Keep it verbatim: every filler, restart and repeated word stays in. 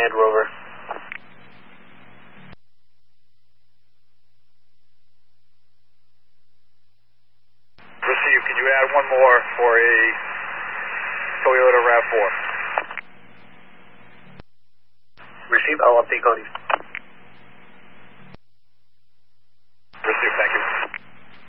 ahead, Rover. Received. Can you add one more for a Toyota RAV four? Received. I'll update Cody.